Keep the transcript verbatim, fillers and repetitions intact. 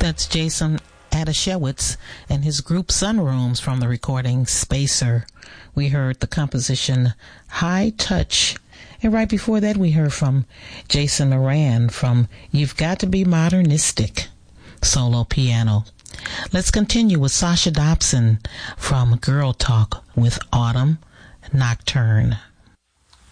That's Jason Adashewitz and his group Sunrooms from the recording Spacer. We heard the composition High Touch. And right before that, we heard from Jason Moran from You've Got to Be Modernistic, solo piano. Let's continue with Sasha Dobson from Girl Talk with Autumn Nocturne.